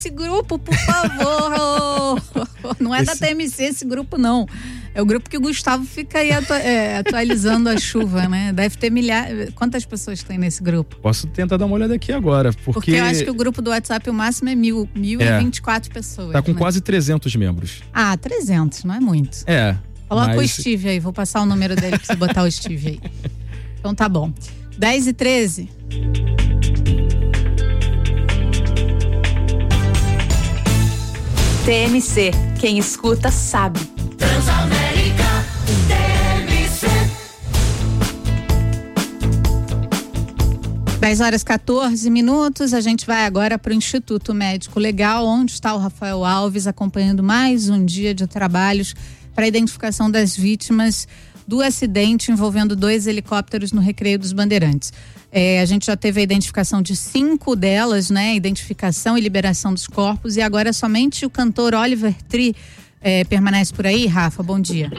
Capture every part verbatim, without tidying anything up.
esse grupo, por favor. Não é esse... da T M C esse grupo, não. É o grupo que o Gustavo fica aí atua- é, atualizando a chuva, né? Deve ter milhares. Quantas pessoas tem nesse grupo? Posso tentar dar uma olhada aqui agora, porque... Porque eu acho que o grupo do WhatsApp, o máximo é mil, mil é. e vinte e quatro pessoas. Tá com né? quase trezentos membros. Ah, trezentos, não é muito. É. Coloca mas... o Steve aí, vou passar o número dele pra você botar o Steve aí. Então tá bom. dez e treze. T M C, quem escuta sabe. Transamérica, T M C. dez horas e quatorze minutos, a gente vai agora para o Instituto Médico Legal, onde está o Rafael Alves acompanhando mais um dia de trabalhos para a identificação das vítimas do acidente envolvendo dois helicópteros no Recreio dos Bandeirantes. É, a gente já teve a identificação de cinco delas, né? Identificação e liberação dos corpos, e agora somente o cantor Oliver Tree é, permanece por aí. Rafa, bom dia.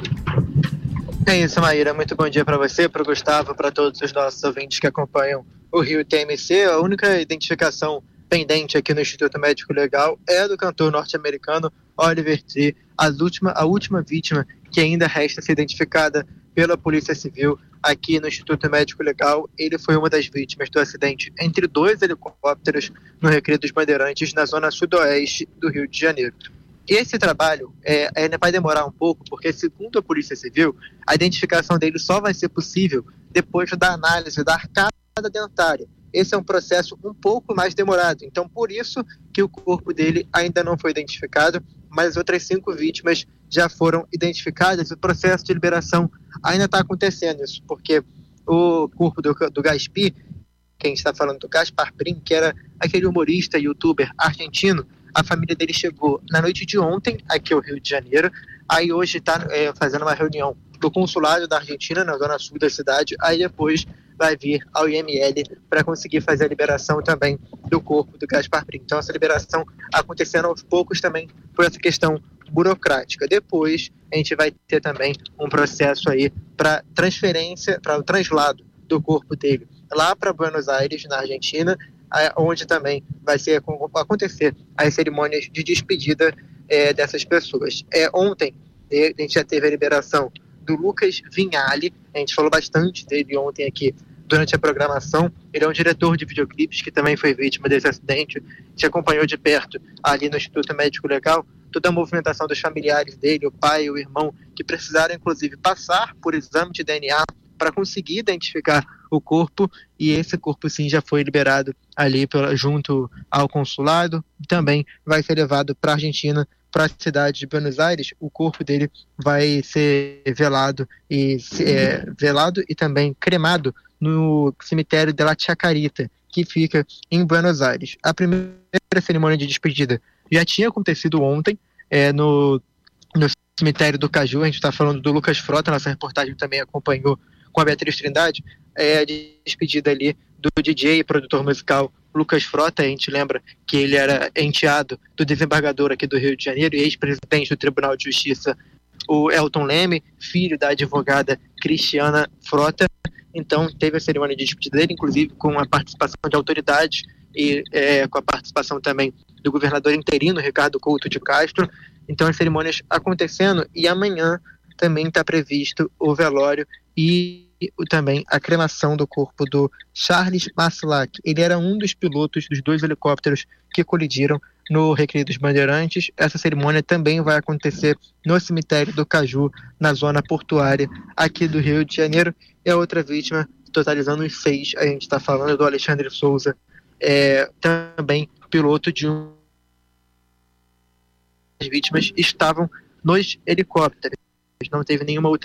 É isso, Maíra. Muito bom dia para você, para o Gustavo, para todos os nossos ouvintes que acompanham o Rio T M C. A única identificação pendente aqui no Instituto Médico Legal é do cantor norte-americano Oliver Tree, a última, a última vítima que ainda resta ser identificada pela Polícia Civil aqui no Instituto Médico Legal. Ele foi uma das vítimas do acidente entre dois helicópteros no Recreio dos Bandeirantes, na zona sudoeste do Rio de Janeiro. Esse trabalho é, é, vai demorar um pouco, porque, segundo a Polícia Civil, a identificação dele só vai ser possível depois da análise da arcada dentária. Esse é um processo um pouco mais demorado, então por isso que o corpo dele ainda não foi identificado, mas outras cinco vítimas já foram identificadas. O processo de liberação ainda está acontecendo, isso porque o corpo do, do Gaspi, quem está falando do Gaspar Prim, que era aquele humorista e youtuber argentino, a família dele chegou na noite de ontem aqui ao Rio de Janeiro, aí hoje está é, fazendo uma reunião do consulado da Argentina, na zona sul da cidade, aí depois vai vir ao I M L para conseguir fazer a liberação também do corpo do Gaspar Prim. Então essa liberação acontecendo aos poucos também por essa questão burocrática. Depois a gente vai ter também um processo aí para transferência, para o translado do corpo dele lá para Buenos Aires, na Argentina, onde também vai ser, acontecer as cerimônias de despedida é, dessas pessoas. É, ontem a gente já teve a liberação do Lucas Vinhali, a gente falou bastante dele ontem aqui durante a programação. Ele é um diretor de videoclipes que também foi vítima desse acidente, te acompanhou de perto ali no Instituto Médico Legal, toda a movimentação dos familiares dele, o pai e o irmão, que precisaram inclusive passar por exame de D N A para conseguir identificar o corpo, e esse corpo sim já foi liberado ali pela, junto ao consulado, também vai ser levado para a Argentina, para a cidade de Buenos Aires. O corpo dele vai ser velado e, é, velado e também cremado no cemitério de La Chacarita, que fica em Buenos Aires. A primeira cerimônia de despedida já tinha acontecido ontem, é, no, no cemitério do Caju. A gente está falando do Lucas Frota, nossa reportagem também acompanhou com a Beatriz Trindade, é a despedida ali do D J e produtor musical Lucas Frota. A gente lembra que ele era enteado do desembargador aqui do Rio de Janeiro e ex-presidente do Tribunal de Justiça, o Elton Leme, filho da advogada Cristiana Frota. Então teve a cerimônia de despedida dele, inclusive com a participação de autoridades e é, com a participação também do governador interino, Ricardo Couto de Castro. Então as cerimônias acontecendo, e amanhã também está previsto o velório e também a cremação do corpo do Charles Maslac. Ele era um dos pilotos dos dois helicópteros que colidiram no Recreio dos Bandeirantes. Essa cerimônia também vai acontecer no cemitério do Caju, na zona portuária aqui do Rio de Janeiro. E a outra vítima, totalizando os seis, a gente está falando do Alexandre Souza, é, também piloto de um. As vítimas estavam nos helicópteros, não teve nenhuma outra.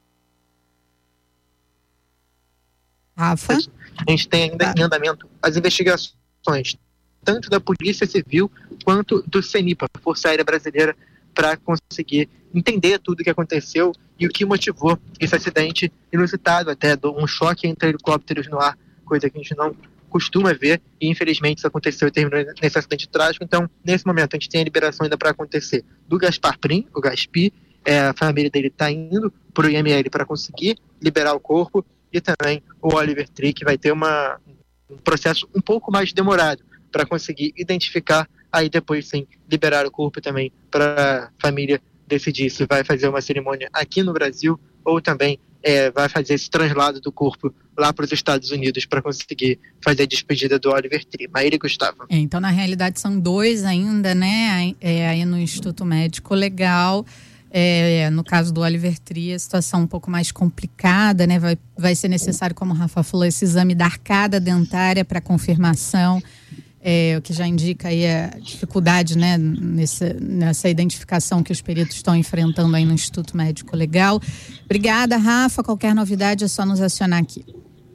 Rafa? A gente tem ainda tá. em andamento as investigações, tanto da Polícia Civil quanto do CENIPA, Força Aérea Brasileira, para conseguir entender tudo o que aconteceu e o que motivou esse acidente inusitado, até um choque entre helicópteros no ar, coisa que a gente não costuma ver, e infelizmente isso aconteceu e terminou nesse acidente trágico. Então, nesse momento, a gente tem a liberação ainda para acontecer do Gaspar Prim, o Gaspi, é, a família dele está indo para o I M L para conseguir liberar o corpo, e também o Oliver Tree, que vai ter uma, um processo um pouco mais demorado para conseguir identificar aí depois sim liberar o corpo também para a família decidir se vai fazer uma cerimônia aqui no Brasil ou também é, vai fazer esse translado do corpo lá para os Estados Unidos para conseguir fazer a despedida do Oliver Tree. Maíra e Gustavo. É, então, na realidade, são dois ainda, né? É, aí no Instituto Médico Legal. É, no caso do Oliver Tree, a situação um pouco mais complicada, né? Vai, vai ser necessário, como o Rafa falou, esse exame da arcada dentária para confirmação. É, o que já indica aí a dificuldade, né, nessa, nessa identificação que os peritos estão enfrentando aí no Instituto Médico Legal. Obrigada, Rafa. Qualquer novidade é só nos acionar aqui.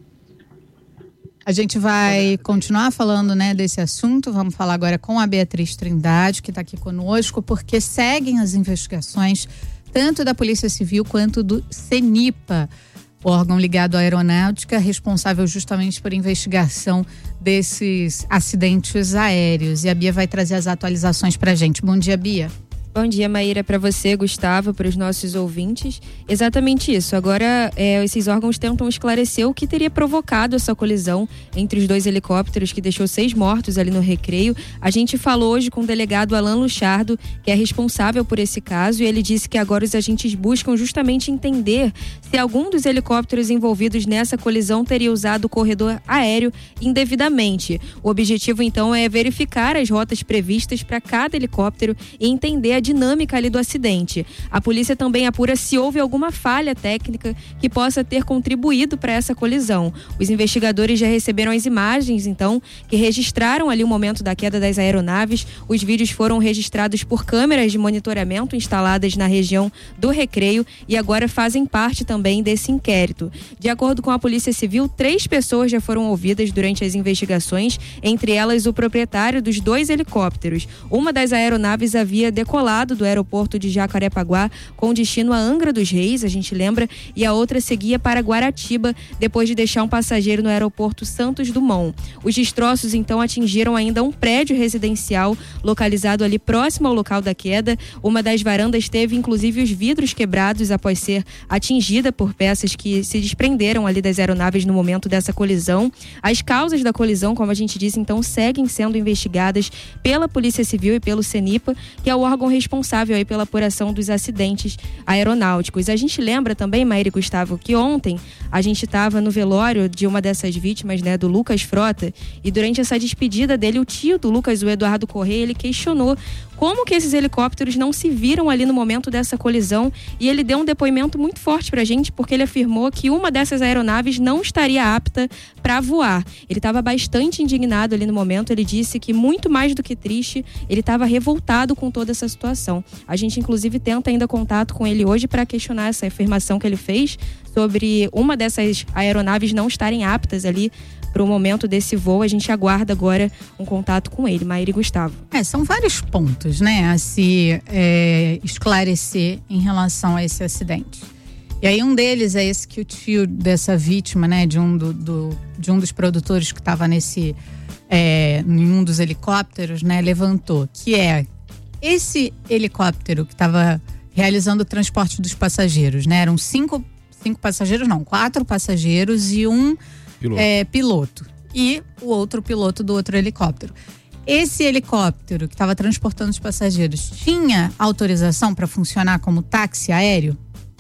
A gente vai continuar falando, né, desse assunto. Vamos falar agora com a Beatriz Trindade, que está aqui conosco, porque seguem as investigações tanto da Polícia Civil quanto do CENIPA, o órgão ligado à aeronáutica, responsável justamente por investigação desses acidentes aéreos. E a Bia vai trazer as atualizações para a gente. Bom dia, Bia. Bom dia, Maíra, para você, Gustavo, para os nossos ouvintes. Exatamente isso. Agora, é, esses órgãos tentam esclarecer o que teria provocado essa colisão entre os dois helicópteros que deixou seis mortos ali no Recreio. A gente falou hoje com o delegado Alan Luchardo, que é responsável por esse caso, e ele disse que agora os agentes buscam justamente entender se algum dos helicópteros envolvidos nessa colisão teria usado o corredor aéreo indevidamente. O objetivo, então, é verificar as rotas previstas para cada helicóptero e entender a dinâmica ali do acidente. A polícia também apura se houve alguma falha técnica que possa ter contribuído para essa colisão. Os investigadores já receberam as imagens, então, que registraram ali o momento da queda das aeronaves. Os vídeos foram registrados por câmeras de monitoramento instaladas na região do Recreio e agora fazem parte também desse inquérito. De acordo com a Polícia Civil, três pessoas já foram ouvidas durante as investigações, entre elas o proprietário dos dois helicópteros. Uma das aeronaves havia decolado do aeroporto de Jacarepaguá com destino a Angra dos Reis, a gente lembra, e a outra seguia para Guaratiba depois de deixar um passageiro no aeroporto Santos Dumont. Os destroços então atingiram ainda um prédio residencial localizado ali próximo ao local da queda. Uma das varandas teve inclusive os vidros quebrados após ser atingida por peças que se desprenderam ali das aeronaves no momento dessa colisão. As causas da colisão, como a gente disse, então seguem sendo investigadas pela Polícia Civil e pelo CENIPA, que é o órgão responsável aí pela apuração dos acidentes aeronáuticos. A gente lembra também, Maíra e Gustavo, que ontem a gente estava no velório de uma dessas vítimas, né, do Lucas Frota, e durante essa despedida dele, o tio do Lucas, o Eduardo Correia, ele questionou como que esses helicópteros não se viram ali no momento dessa colisão, e ele deu um depoimento muito forte pra gente, porque ele afirmou que uma dessas aeronaves não estaria apta para voar. Ele estava bastante indignado ali no momento, ele disse que muito mais do que triste, ele estava revoltado com toda essa situação. A gente inclusive tenta ainda contato com ele hoje para questionar essa afirmação que ele fez sobre uma dessas aeronaves não estarem aptas ali para o momento desse voo. A gente aguarda agora um contato com ele, Maíra e Gustavo. É, são vários pontos, né, a se é, esclarecer em relação a esse acidente. E aí um deles é esse que o tio dessa vítima, né, de um, do, do, de um dos produtores que estava nesse é, em um dos helicópteros, né, levantou, que é esse helicóptero que estava realizando o transporte dos passageiros, né, eram cinco, cinco passageiros, não, quatro passageiros e um piloto. É, piloto e o outro piloto do outro helicóptero. Esse helicóptero que estava transportando os passageiros tinha autorização para funcionar como táxi aéreo?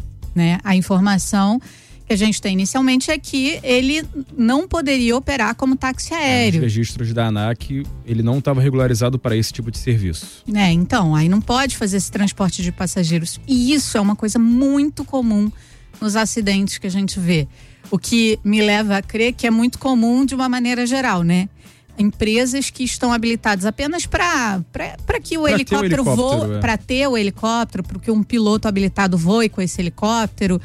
Né? A informação que a gente tem inicialmente é que ele não poderia operar como táxi aéreo. É, nos registros da ANAC, ele não estava regularizado para esse tipo de serviço. É, então, aí não pode fazer esse transporte de passageiros. E isso é uma coisa muito comum nos acidentes que a gente vê. O que me leva a crer que é muito comum de uma maneira geral, né? Empresas que estão habilitadas apenas para que o pra helicóptero, o helicóptero voe, é. para ter o helicóptero, para que um piloto habilitado voe com esse helicóptero,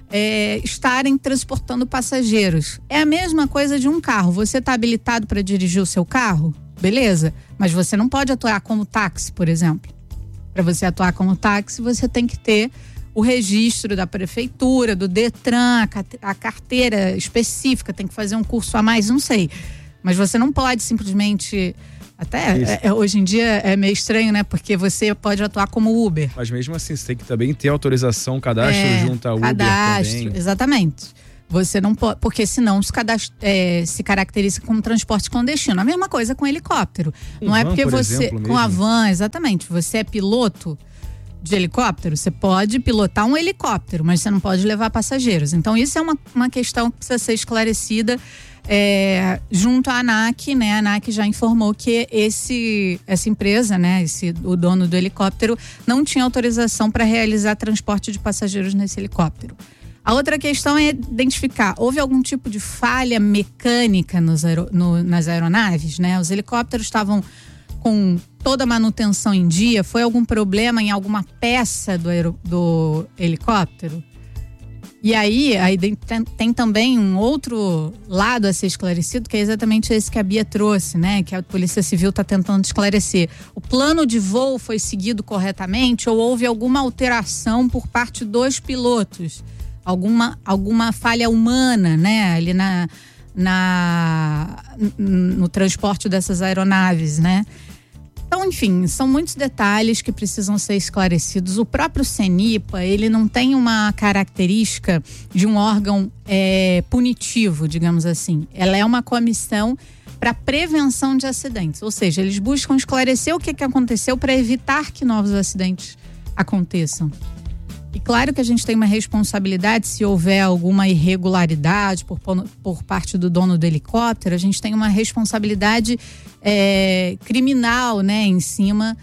é, estarem transportando passageiros. É a mesma coisa de um carro. Você está habilitado para dirigir o seu carro? Beleza, mas você não pode atuar como táxi, por exemplo. Para você atuar como táxi, você tem que ter o registro da prefeitura, do Detran, a carteira específica, tem que fazer um curso a mais, não sei. Mas você não pode simplesmente, até é, hoje em dia é meio estranho, né? Porque você pode atuar como Uber. Mas mesmo assim, você tem que também ter autorização, cadastro é, junto à Uber cadastro, também. Exatamente. Você não pode, porque senão se, cadast- é, se caracteriza como transporte clandestino. A mesma coisa com helicóptero. Com não é van, porque por você, exemplo, com a mesmo? van, exatamente, você é piloto de helicóptero, você pode pilotar um helicóptero, mas você não pode levar passageiros. Então isso é uma, uma questão que precisa ser esclarecida é, junto à ANAC, né? A ANAC já informou que esse, essa empresa, né? Esse, o dono do helicóptero não tinha autorização para realizar transporte de passageiros nesse helicóptero. A outra questão é identificar, houve algum tipo de falha mecânica nos aero, no, nas aeronaves, né? Os helicópteros estavam com toda a manutenção em dia, foi algum problema em alguma peça do, aero, do helicóptero? E aí, aí tem, tem também um outro lado a ser esclarecido, que é exatamente esse que a Bia trouxe, né? Que a Polícia Civil está tentando esclarecer. O plano de voo foi seguido corretamente ou houve alguma alteração por parte dos pilotos? Alguma, alguma falha humana, né? Ali na, na, no transporte dessas aeronaves, né? Então, enfim, são muitos detalhes que precisam ser esclarecidos. O próprio CENIPA, ele não tem uma característica de um órgão é, punitivo, digamos assim. Ela é uma comissão para prevenção de acidentes. Ou seja, eles buscam esclarecer o que, que aconteceu para evitar que novos acidentes aconteçam. E claro que a gente tem uma responsabilidade se houver alguma irregularidade por, por parte do dono do helicóptero, a gente tem uma responsabilidade é, criminal, né, em cima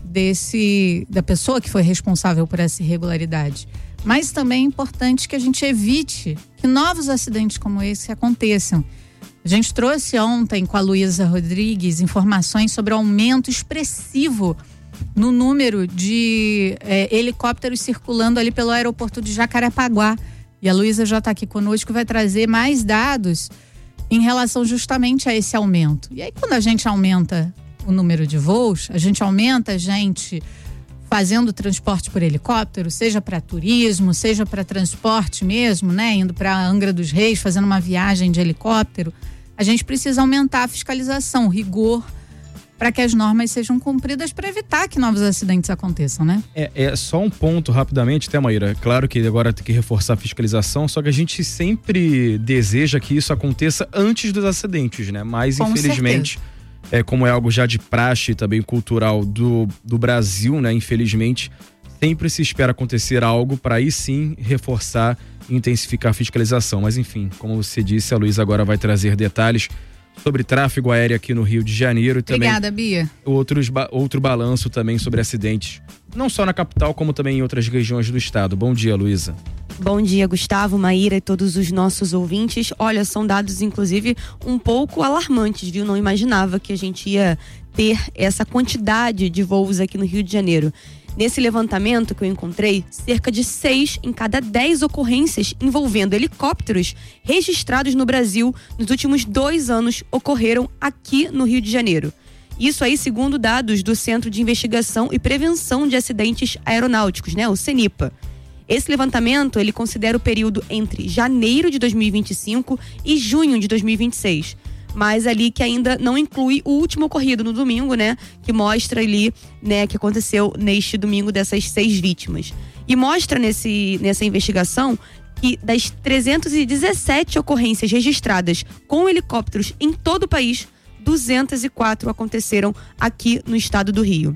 desse, da pessoa que foi responsável por essa irregularidade. Mas também é importante que a gente evite que novos acidentes como esse aconteçam. A gente trouxe ontem com a Luísa Rodrigues informações sobre o aumento expressivo no número de é, helicópteros circulando ali pelo aeroporto de Jacarepaguá. E a Luísa já está aqui conosco, vai trazer mais dados em relação justamente a esse aumento. E aí, quando a gente aumenta o número de voos, a gente aumenta a gente fazendo transporte por helicóptero, seja para turismo, seja para transporte mesmo, né? Indo para Angra dos Reis, fazendo uma viagem de helicóptero, a gente precisa aumentar a fiscalização, o rigor, para que as normas sejam cumpridas para evitar que novos acidentes aconteçam, né? É, é só um ponto rapidamente, até, Maíra. Claro que agora tem que reforçar a fiscalização, só que a gente sempre deseja que isso aconteça antes dos acidentes, né? Mas, Com infelizmente, é, como é algo já de praxe também cultural do, do Brasil, né? Infelizmente, sempre se espera acontecer algo para aí sim reforçar e intensificar a fiscalização. Mas, enfim, como você disse, a Luísa agora vai trazer detalhes sobre tráfego aéreo aqui no Rio de Janeiro. E também Obrigada, Bia. Outros, outro balanço também sobre acidentes, não só na capital, como também em outras regiões do estado. Bom dia, Luísa. Bom dia, Gustavo, Maíra e todos os nossos ouvintes. Olha, são dados, inclusive, um pouco alarmantes, viu? Não imaginava que a gente ia ter essa quantidade de voos aqui no Rio de Janeiro. Nesse levantamento que eu encontrei, cerca de seis em cada dez ocorrências envolvendo helicópteros registrados no Brasil nos últimos dois anos ocorreram aqui no Rio de Janeiro. Isso aí segundo dados do Centro de Investigação e Prevenção de Acidentes Aeronáuticos, né, o CENIPA. Esse levantamento, ele considera o período entre janeiro de dois mil e vinte e cinco e junho de dois mil e vinte e seis. Mas ali que ainda não inclui o último ocorrido no domingo, né? Que mostra ali, né, que aconteceu neste domingo dessas seis vítimas. E mostra nesse, nessa investigação que das trezentas e dezessete ocorrências registradas com helicópteros em todo o país, duzentas e quatro aconteceram aqui no estado do Rio.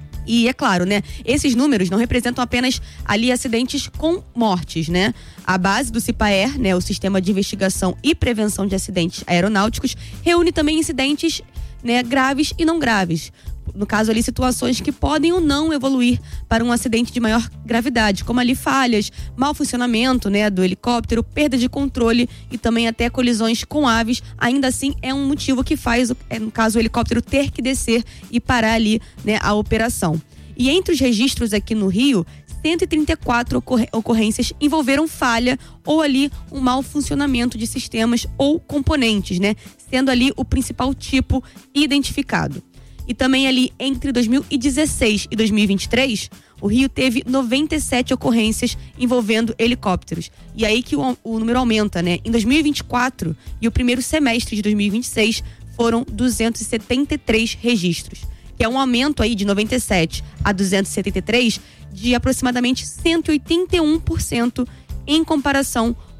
E é claro, né, esses números não representam apenas ali acidentes com mortes, né? A base do CIPAER, né, o Sistema de Investigação e Prevenção de Acidentes Aeronáuticos, reúne também incidentes, né, graves e não graves. No caso ali, situações que podem ou não evoluir para um acidente de maior gravidade, como ali falhas, mau funcionamento, né, do helicóptero, perda de controle e também até colisões com aves. Ainda assim, é um motivo que faz, é, no caso, o helicóptero ter que descer e parar ali, né, a operação. E entre os registros aqui no Rio, cento e trinta e quatro ocor- ocorrências envolveram falha ou ali um mau funcionamento de sistemas ou componentes, né, sendo ali o principal tipo identificado. E também ali entre dois mil e dezesseis e dois mil e vinte e três, o Rio teve noventa e sete ocorrências envolvendo helicópteros. E aí que o, o número aumenta, né? Em dois mil e vinte e quatro e o primeiro semestre de dois mil e vinte e seis foram duzentos e setenta e três registros, que é um aumento aí de noventa e sete a duzentos e setenta e três de aproximadamente cento e oitenta e um por cento em comparação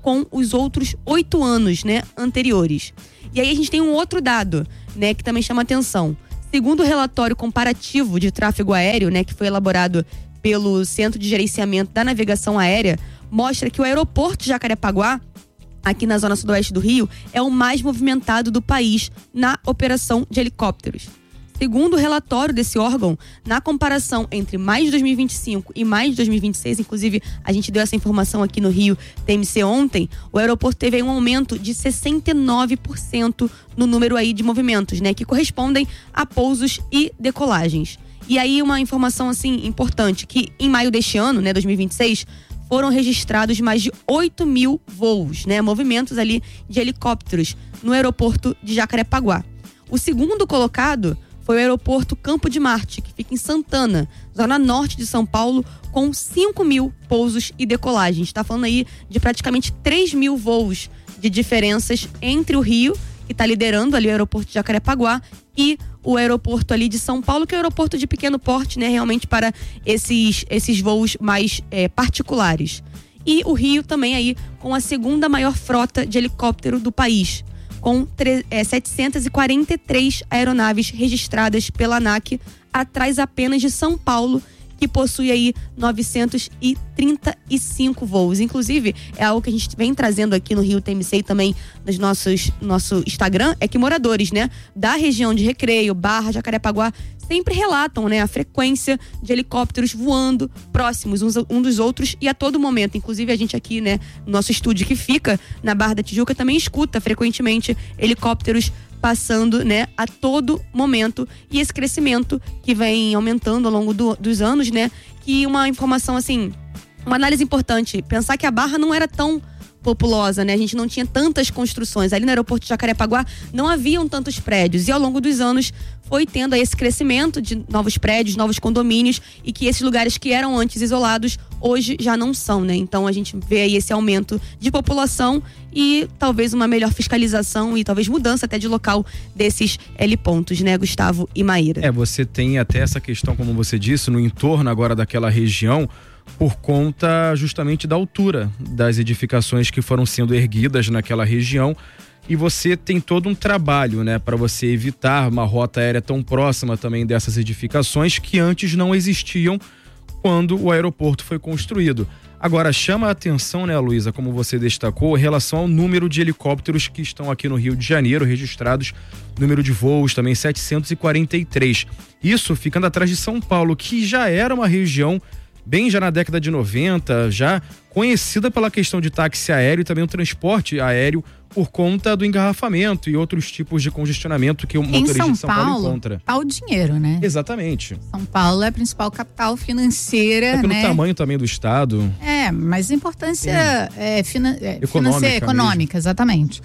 com os outros oito anos, né, anteriores. E aí a gente tem um outro dado, né, que também chama atenção. Segundo o relatório comparativo de tráfego aéreo, né, que foi elaborado pelo Centro de Gerenciamento da Navegação Aérea, mostra que o aeroporto de Jacarepaguá, aqui na zona sudoeste do Rio, é o mais movimentado do país na operação de helicópteros. Segundo o relatório desse órgão, na comparação entre maio de dois mil e vinte e cinco e maio de dois mil e vinte e seis, inclusive a gente deu essa informação aqui no Rio T M C ontem, o aeroporto teve aí um aumento de sessenta e nove por cento no número aí de movimentos, né, que correspondem a pousos e decolagens. E aí uma informação assim importante, que em maio deste ano, né, dois mil e vinte e seis, foram registrados mais de oito mil voos, né, movimentos ali de helicópteros no aeroporto de Jacarepaguá. O segundo colocado foi o aeroporto Campo de Marte, que fica em Santana, zona norte de São Paulo, com cinco mil pousos e decolagens. Está falando aí de praticamente três mil voos de diferenças entre o Rio, que está liderando ali o aeroporto de Jacarepaguá, e o aeroporto ali de São Paulo, que é o aeroporto de pequeno porte, né, realmente para esses, esses voos mais é, particulares. E o Rio também aí com a segunda maior frota de helicóptero do país, com é, setecentas e quarenta e três aeronaves registradas pela ANAC, atrás apenas de São Paulo, que possui aí novecentos e trinta e cinco voos. Inclusive, é algo que a gente vem trazendo aqui no Rio T M C e também nos nossos nosso Instagram, é que moradores, né, da região de Recreio, Barra, Jacarepaguá, sempre relatam, né, a frequência de helicópteros voando próximos uns um dos outros e a todo momento. Inclusive a gente aqui, né, no nosso estúdio que fica na Barra da Tijuca também escuta frequentemente helicópteros passando, né, a todo momento. E esse crescimento que vem aumentando ao longo do, dos anos, né, que uma informação assim, uma análise importante, pensar que a Barra não era tão populosa, né? A gente não tinha tantas construções. Ali no aeroporto de Jacarepaguá não haviam tantos prédios. E ao longo dos anos foi tendo aí esse crescimento de novos prédios, novos condomínios, e que esses lugares que eram antes isolados, hoje já não são, né? Então a gente vê aí esse aumento de população e talvez uma melhor fiscalização e talvez mudança até de local desses helipontos, né, Gustavo e Maíra? É, você tem até essa questão, como você disse, no entorno agora daquela região, por conta justamente da altura das edificações que foram sendo erguidas naquela região, e você tem todo um trabalho, né, para você evitar uma rota aérea tão próxima também dessas edificações que antes não existiam quando o aeroporto foi construído. Agora, chama a atenção, né, Luísa, como você destacou, em relação ao número de helicópteros que estão aqui no Rio de Janeiro registrados, número de voos também setecentos e quarenta e três. Isso ficando atrás de São Paulo, que já era uma região bem já na década de noventa, já conhecida pela questão de táxi aéreo e também o transporte aéreo por conta do engarrafamento e outros tipos de congestionamento que o motorista de São Paulo encontra. Tá o dinheiro, né? Exatamente. São Paulo é a principal capital financeira, é pelo né? tamanho também do estado. É, mas a importância é, fina, é econômica, financeira, econômica, mesmo. Exatamente.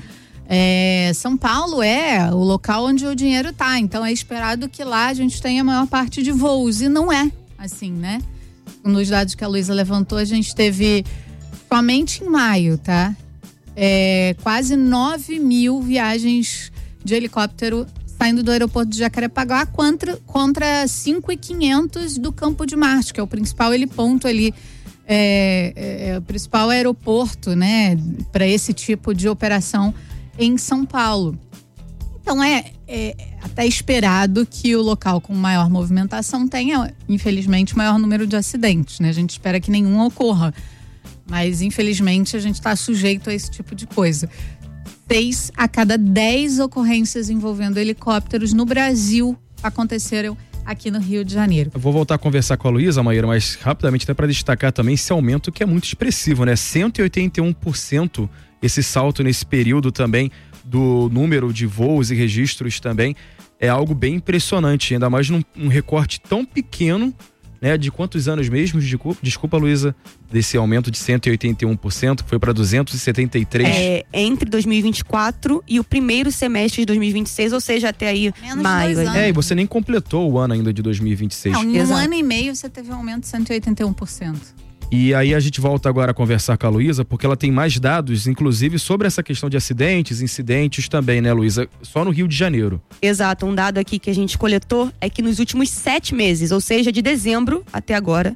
É, São Paulo é o local onde o dinheiro tá, então é esperado que lá a gente tenha a maior parte de voos, e não é assim, né? Nos dados que a Luísa levantou, a gente teve somente em maio, tá? É, quase nove mil viagens de helicóptero saindo do aeroporto de Jacarepaguá contra, contra cinco mil e quinhentos do Campo de Marte, que é o principal heliponto ali, é, é, é o principal aeroporto, né, para esse tipo de operação em São Paulo. Então é, é até esperado que o local com maior movimentação tenha, infelizmente, maior número de acidentes, né? A gente espera que nenhum ocorra, mas infelizmente a gente está sujeito a esse tipo de coisa. Seis a cada dez ocorrências envolvendo helicópteros no Brasil aconteceram aqui no Rio de Janeiro. Eu vou voltar a conversar com a Luísa, Maíra, mas rapidamente até para destacar também esse aumento que é muito expressivo, né? cento e oitenta e um por cento esse salto nesse período também do número de voos e registros também é algo bem impressionante, ainda mais num um recorte tão pequeno, né? De quantos anos mesmo? Desculpa, desculpa Luísa, desse aumento de cento e oitenta e um por cento, que foi para duzentos e setenta e três. É, entre dois mil e vinte e quatro e o primeiro semestre de dois mil e vinte e seis, ou seja, até aí Menos maio. dois anos. É, e você nem completou o ano ainda de dois mil e vinte e seis. Não, em um Exato. ano e meio você teve um aumento de cento e oitenta e um por cento. E aí a gente volta agora a conversar com a Luísa, porque ela tem mais dados, inclusive, sobre essa questão de acidentes, incidentes também, né, Luísa? Só no Rio de Janeiro. Exato, um dado aqui que a gente coletou é que nos últimos sete meses, ou seja, de dezembro até agora,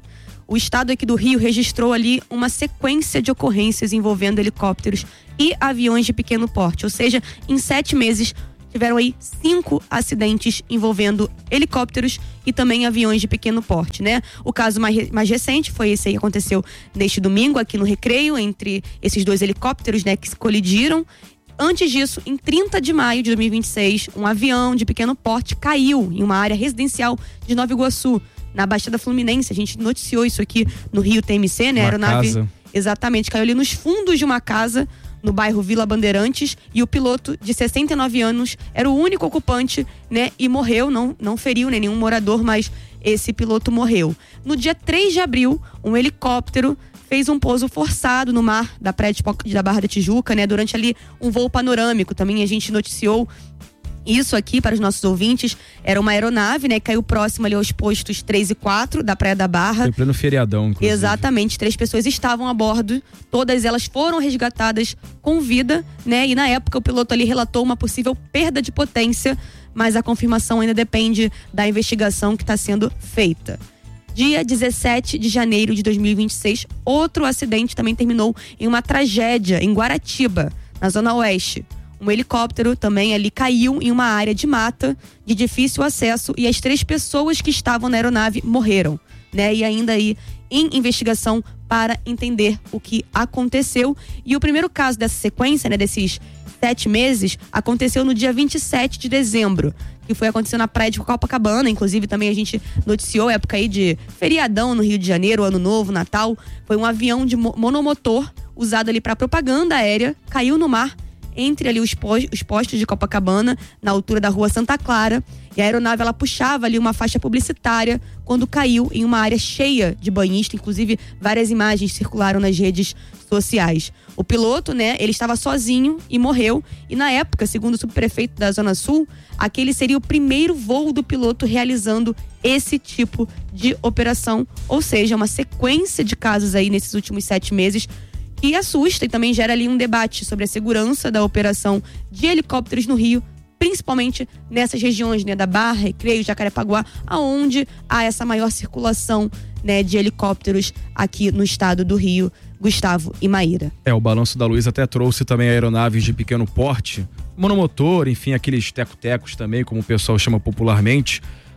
o estado aqui do Rio registrou ali uma sequência de ocorrências envolvendo helicópteros e aviões de pequeno porte. Ou seja, em sete meses tiveram aí cinco acidentes envolvendo helicópteros e também aviões de pequeno porte, né? O caso mais, mais recente foi esse aí que aconteceu neste domingo aqui no Recreio, entre esses dois helicópteros, né, que se colidiram. Antes disso, em trinta de maio de dois mil e vinte e seis, um avião de pequeno porte caiu em uma área residencial de Nova Iguaçu, na Baixada Fluminense. A gente noticiou isso aqui no Rio T M C, né? Uma aeronave, casa. Exatamente, caiu ali nos fundos de uma casa no bairro Vila Bandeirantes, e o piloto de sessenta e nove anos era o único ocupante, né? E morreu, não, não feriu, né, nenhum morador, mas esse piloto morreu. No dia três de abril, um helicóptero fez um pouso forçado no mar da praia de, da Barra da Tijuca, né? Durante ali um voo panorâmico. Também a gente noticiou isso aqui para os nossos ouvintes. Era uma aeronave, né? Que caiu próximo ali aos postos três e quatro da Praia da Barra. Foi pleno feriadão, inclusive. Exatamente. Três pessoas estavam a bordo. Todas elas foram resgatadas com vida, né? E na época o piloto ali relatou uma possível perda de potência, mas a confirmação ainda depende da investigação que está sendo feita. Dia dezessete de janeiro de dois mil e vinte e seis, outro acidente também terminou em uma tragédia em Guaratiba, na Zona Oeste. Um helicóptero também ali caiu em uma área de mata de difícil acesso e as três pessoas que estavam na aeronave morreram, né? E ainda aí em investigação para entender o que aconteceu. E o primeiro caso dessa sequência, né, desses sete meses, aconteceu no dia vinte e sete de dezembro, que foi acontecer na praia de Copacabana. Inclusive também a gente noticiou época aí de feriadão no Rio de Janeiro, Ano Novo, Natal. Foi um avião de monomotor usado ali para propaganda aérea, caiu no mar entre ali os postos de Copacabana, na altura da Rua Santa Clara, e a aeronave ela puxava ali uma faixa publicitária quando caiu em uma área cheia de banhistas. Inclusive várias imagens circularam nas redes sociais. O piloto, né, ele estava sozinho e morreu, e na época, segundo o subprefeito da Zona Sul, aquele seria o primeiro voo do piloto realizando esse tipo de operação, ou seja, uma sequência de casos aí nesses últimos sete meses que assusta e também gera ali um debate sobre a segurança da operação de helicópteros no Rio, principalmente nessas regiões, né, da Barra, Recreio, Jacarepaguá, aonde há essa maior circulação, né, de helicópteros aqui no estado do Rio. Gustavo e Maíra. É, o Balanço da Luz até trouxe também aeronaves de pequeno porte, monomotor, enfim, aqueles teco-tecos também, como o pessoal chama popularmente,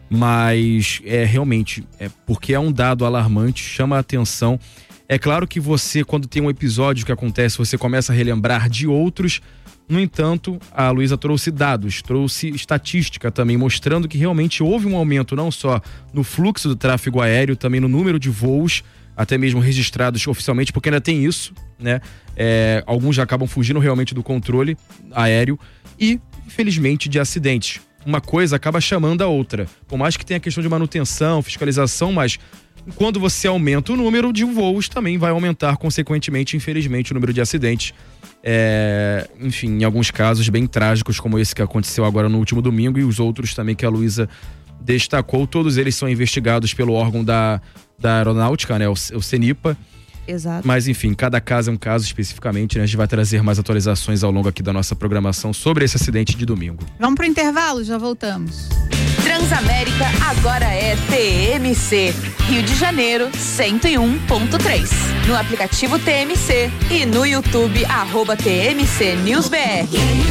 mas é realmente, é porque é um dado alarmante, chama a atenção. É claro que você, quando tem um episódio que acontece, você começa a relembrar de outros. No entanto, a Luísa trouxe dados, trouxe estatística também, mostrando que realmente houve um aumento não só no fluxo do tráfego aéreo, também no número de voos, até mesmo registrados oficialmente, porque ainda tem isso, né? É, alguns já acabam fugindo realmente do controle aéreo e, infelizmente, de acidentes. Uma coisa acaba chamando a outra. Por mais que tenha a questão de manutenção, fiscalização, mas quando você aumenta o número de voos, também vai aumentar, consequentemente, infelizmente, o número de acidentes. É, enfim, em alguns casos bem trágicos, como esse que aconteceu agora no último domingo, e os outros também que a Luísa destacou. Todos eles são investigados pelo órgão da, da aeronáutica, né? O, o CENIPA. Exato. Mas enfim, cada caso é um caso especificamente, né? A gente vai trazer mais atualizações ao longo aqui da nossa programação sobre esse acidente de domingo. Vamos pro intervalo, já voltamos. Transamérica agora é T M C, Rio de Janeiro cento e um ponto três. No aplicativo T M C e no YouTube, arroba T M C News B R.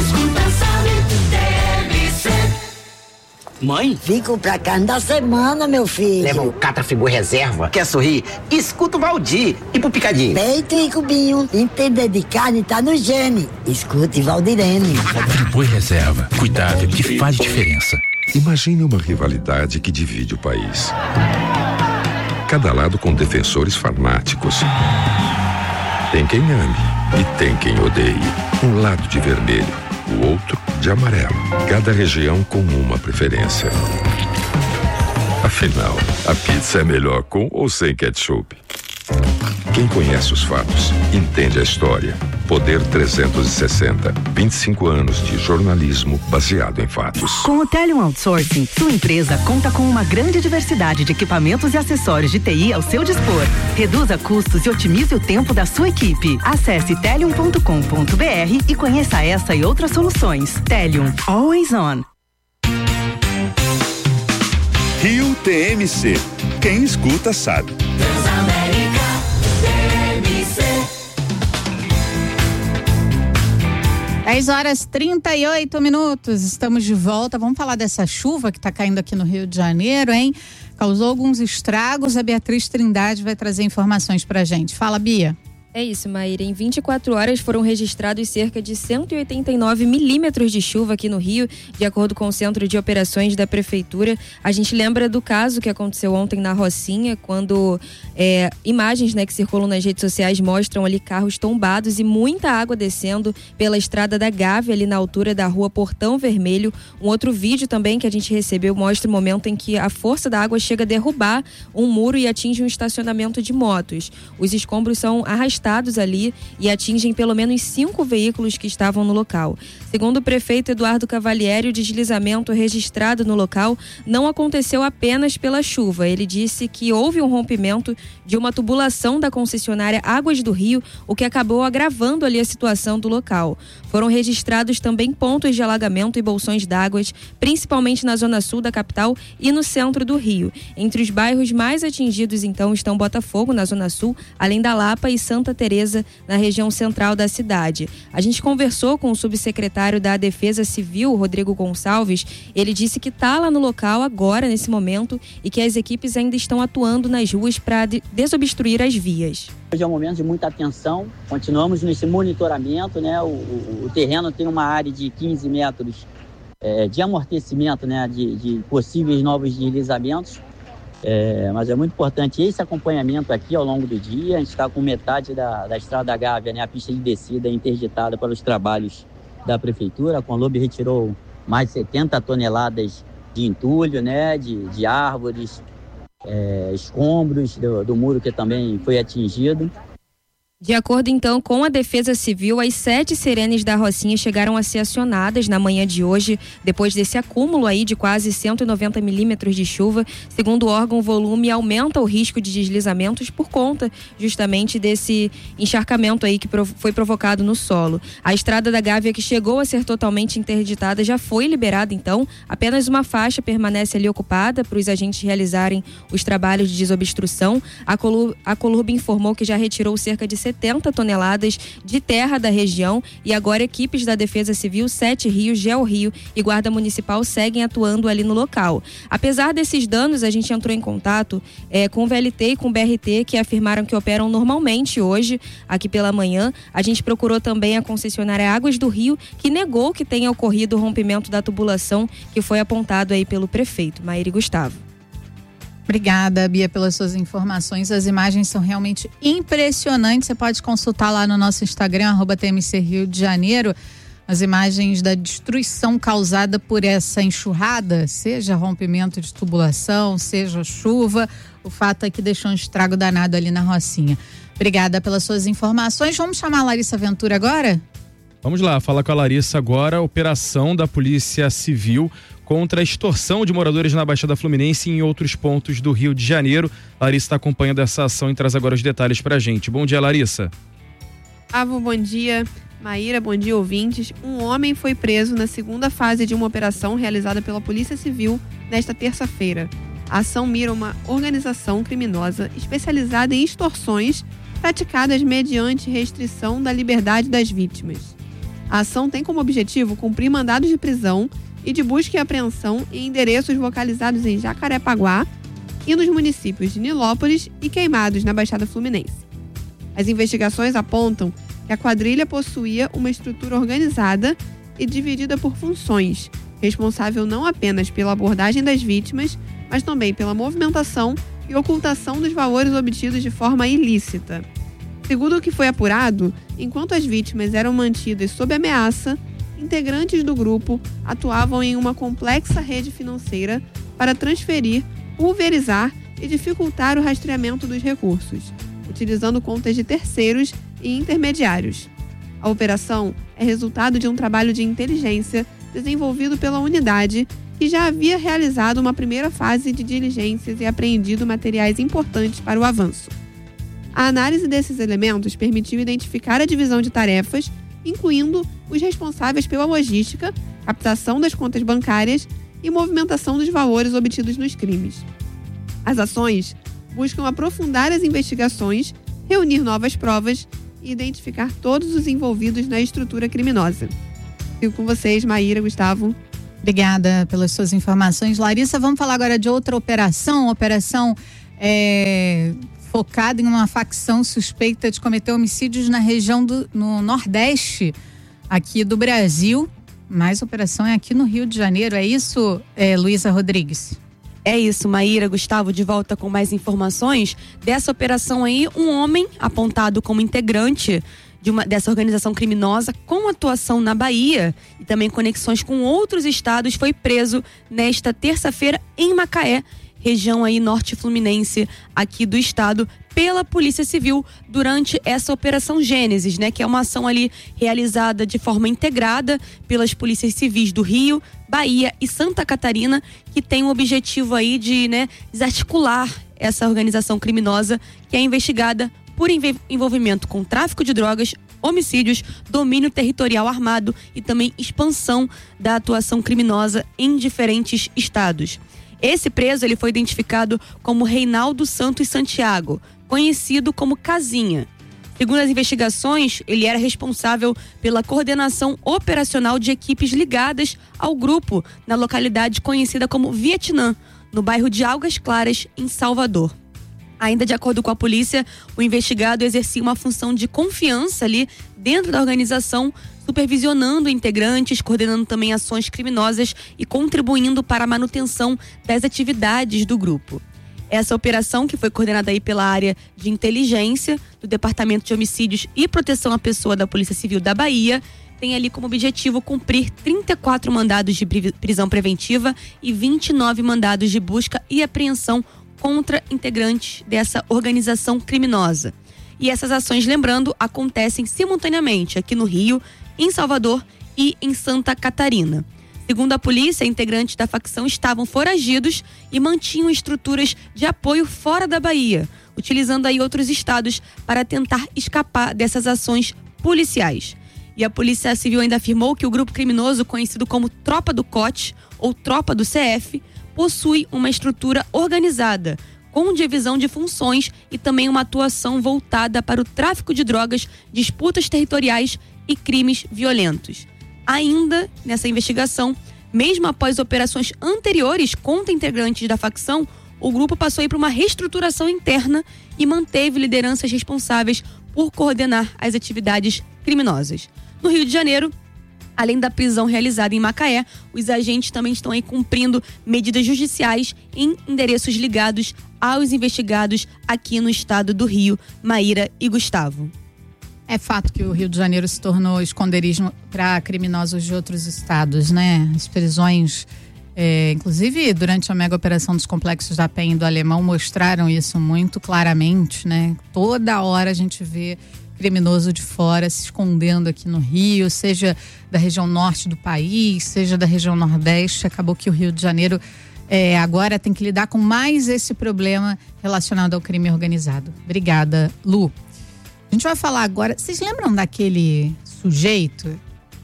Mãe? Fico pra cá da semana, meu filho. Leva um Catrafigura reserva. Quer sorrir? Escuta o Valdir. E pro Picadinho? Peito e cubinho. Entender de carne tá no gene. Escute Valdirene. Friboi reserva. Cuidado que faz diferença. Imagine uma rivalidade que divide o país. Cada lado com defensores fanáticos. Tem quem ame e tem quem odeie. Um lado de vermelho, o outro de amarelo. Cada região com uma preferência. Afinal, a pizza é melhor com ou sem ketchup? Quem conhece os fatos, entende a história. Poder trezentos e sessenta, vinte e cinco anos de jornalismo baseado em fatos. Com o Telium Outsourcing, sua empresa conta com uma grande diversidade de equipamentos e acessórios de T I ao seu dispor. Reduza custos e otimize o tempo da sua equipe. Acesse telium ponto com ponto b r e conheça essa e outras soluções. Telium, always on. Rio T M C. Quem escuta sabe. dez horas e trinta e oito minutos, estamos de volta. Vamos falar dessa chuva que está caindo aqui no Rio de Janeiro, hein? Causou alguns estragos. A Beatriz Trindade vai trazer informações pra gente. Fala, Bia. É isso, Maíra. Em vinte e quatro horas foram registrados cerca de cento e oitenta e nove milímetros de chuva aqui no Rio, de acordo com o Centro de Operações da Prefeitura. A gente lembra do caso que aconteceu ontem na Rocinha, quando é, imagens né, que circulam nas redes sociais mostram ali carros tombados e muita água descendo pela estrada da Gávea, ali na altura da rua Portão Vermelho. Um outro vídeo também que a gente recebeu mostra o momento em que a força da água chega a derrubar um muro e atinge um estacionamento de motos. Os escombros são arrastados ali e atingem pelo menos cinco veículos que estavam no local. Segundo o prefeito Eduardo Cavalieri, o deslizamento registrado no local não aconteceu apenas pela chuva. Ele disse que houve um rompimento de uma tubulação da concessionária Águas do Rio, o que acabou agravando ali a situação do local. Foram registrados também pontos de alagamento e bolsões d'água, principalmente na zona sul da capital e no centro do Rio. Entre os bairros mais atingidos, então, estão Botafogo, na zona sul, além da Lapa e Santa Teresa, na região central da cidade. A gente conversou com o subsecretário da Defesa Civil, Rodrigo Gonçalves. Ele disse que está lá no local agora, nesse momento, e que as equipes ainda estão atuando nas ruas para de- desobstruir as vias. Hoje é um momento de muita atenção, continuamos nesse monitoramento, né? O, o, o terreno tem uma área de quinze metros é, de amortecimento, né? De, de possíveis novos deslizamentos. É, mas é muito importante esse acompanhamento aqui ao longo do dia. A gente está com metade da, da estrada da Gávea, né, a pista de descida interditada para os trabalhos da prefeitura. A Conlub retirou mais de setenta toneladas de entulho, né, de, de árvores, é, escombros do, do muro que também foi atingido. De acordo, então, com a Defesa Civil, as sete sirenes da Rocinha chegaram a ser acionadas na manhã de hoje, depois desse acúmulo aí de quase cento e noventa milímetros de chuva. Segundo o órgão, o volume aumenta o risco de deslizamentos por conta justamente desse encharcamento aí que foi provocado no solo. A estrada da Gávea, que chegou a ser totalmente interditada, já foi liberada, então. Apenas uma faixa permanece ali ocupada para os agentes realizarem os trabalhos de desobstrução. A Colub, a Colub informou que já retirou cerca de setenta toneladas de terra da região e agora equipes da Defesa Civil, Sete Rios, GeoRio e Guarda Municipal seguem atuando ali no local. Apesar desses danos, a gente entrou em contato é, com o V L T e com o B R T, que afirmaram que operam normalmente hoje, aqui pela manhã. A gente procurou também a concessionária Águas do Rio, que negou que tenha ocorrido o rompimento da tubulação que foi apontado aí pelo prefeito. Maíra e Gustavo. Obrigada, Bia, pelas suas informações. As imagens são realmente impressionantes. Você pode consultar lá no nosso Instagram, arroba T M C Rio de Janeiro, as imagens da destruição causada por essa enxurrada, seja rompimento de tubulação, seja chuva. O fato é que deixou um estrago danado ali na Rocinha. Obrigada pelas suas informações. Vamos chamar a Larissa Ventura agora? Vamos lá, fala com a Larissa agora. Operação da Polícia Civil contra a extorsão de moradores na Baixada Fluminense e em outros pontos do Rio de Janeiro. Larissa está acompanhando essa ação e traz agora os detalhes pra gente. Bom dia, Larissa. Avo, bom dia. Maíra, bom dia, ouvintes. Um homem foi preso na segunda fase de uma operação realizada pela Polícia Civil nesta terça-feira. A ação mira uma organização criminosa especializada em extorsões praticadas mediante restrição da liberdade das vítimas. A ação tem como objetivo cumprir mandados de prisão e de busca e apreensão em endereços localizados em Jacarepaguá e nos municípios de Nilópolis e Queimados, na Baixada Fluminense. As investigações apontam que a quadrilha possuía uma estrutura organizada e dividida por funções, responsável não apenas pela abordagem das vítimas, mas também pela movimentação e ocultação dos valores obtidos de forma ilícita. Segundo o que foi apurado, enquanto as vítimas eram mantidas sob ameaça, integrantes do grupo atuavam em uma complexa rede financeira para transferir, pulverizar e dificultar o rastreamento dos recursos, utilizando contas de terceiros e intermediários. A operação é resultado de um trabalho de inteligência desenvolvido pela unidade, que já havia realizado uma primeira fase de diligências e apreendido materiais importantes para o avanço. A análise desses elementos permitiu identificar a divisão de tarefas, incluindo os responsáveis pela logística, captação das contas bancárias e movimentação dos valores obtidos nos crimes. As ações buscam aprofundar as investigações, reunir novas provas e identificar todos os envolvidos na estrutura criminosa. Fico com vocês, Maíra, Gustavo. Obrigada pelas suas informações. Larissa, vamos falar agora de outra operação, operação é, focada em uma facção suspeita de cometer homicídios na região do no Nordeste aqui do Brasil. Mas a operação é aqui no Rio de Janeiro, é isso, é, Luísa Rodrigues? É isso, Maíra, Gustavo, de volta com mais informações dessa operação aí. Um homem apontado como integrante de uma, dessa organização criminosa com atuação na Bahia e também conexões com outros estados foi preso nesta terça-feira em Macaé, região aí norte fluminense aqui do estado, pela Polícia Civil durante essa Operação Gênesis, né? Que é uma ação ali realizada de forma integrada pelas polícias civis do Rio, Bahia e Santa Catarina, que tem o objetivo aí de, né, desarticular essa organização criminosa que é investigada por envolvimento com tráfico de drogas, homicídios, domínio territorial armado e também expansão da atuação criminosa em diferentes estados. Esse preso ele foi identificado como Reinaldo Santos Santiago, conhecido como Casinha. Segundo as investigações, ele era responsável pela coordenação operacional de equipes ligadas ao grupo na localidade conhecida como Vietnã, no bairro de Águas Claras, em Salvador. Ainda de acordo com a polícia, o investigado exercia uma função de confiança ali dentro da organização, supervisionando integrantes, coordenando também ações criminosas e contribuindo para a manutenção das atividades do grupo. Essa operação, que foi coordenada aí pela área de inteligência do Departamento de Homicídios e Proteção à Pessoa da Polícia Civil da Bahia, tem ali como objetivo cumprir trinta e quatro mandados de prisão preventiva e vinte e nove mandados de busca e apreensão contra integrantes dessa organização criminosa. E essas ações, lembrando, acontecem simultaneamente aqui no Rio, em Salvador e em Santa Catarina. Segundo a polícia, integrantes da facção estavam foragidos e mantinham estruturas de apoio fora da Bahia, utilizando aí outros estados para tentar escapar dessas ações policiais. E a Polícia Civil ainda afirmou que o grupo criminoso, conhecido como Tropa do Cote ou Tropa do C F, possui uma estrutura organizada, com divisão de funções e também uma atuação voltada para o tráfico de drogas, disputas territoriais e crimes violentos. Ainda nessa investigação, mesmo após operações anteriores contra integrantes da facção, o grupo passou aí por uma reestruturação interna e manteve lideranças responsáveis por coordenar as atividades criminosas. No Rio de Janeiro, além da prisão realizada em Macaé, os agentes também estão aí cumprindo medidas judiciais em endereços ligados aos investigados aqui no estado do Rio, Maíra e Gustavo. É fato que o Rio de Janeiro se tornou esconderijo para criminosos de outros estados, né? As prisões, é, inclusive durante a mega operação dos complexos da Penha e do Alemão, mostraram isso muito claramente, né? Toda hora a gente vê criminoso de fora se escondendo aqui no Rio, seja da região norte do país, seja da região nordeste. Acabou que o Rio de Janeiro é, agora tem que lidar com mais esse problema relacionado ao crime organizado. Obrigada, Lu. A gente vai falar agora, vocês lembram daquele sujeito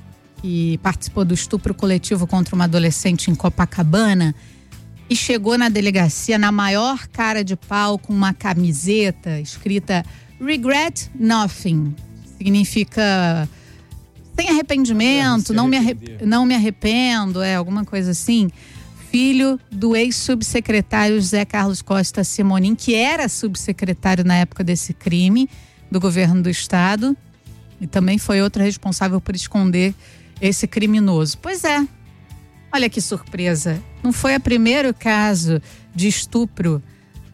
que participou do estupro coletivo contra uma adolescente em Copacabana e chegou na delegacia na maior cara de pau com uma camiseta escrita Regret Nothing? Significa sem arrependimento, não me, arrep- não me arrependo, é alguma coisa assim. Filho do ex-subsecretário José Carlos Costa Simonim, que era subsecretário na época desse crime do governo do estado e também foi outro responsável por esconder esse criminoso. Pois é, olha que surpresa, não foi o primeiro caso de estupro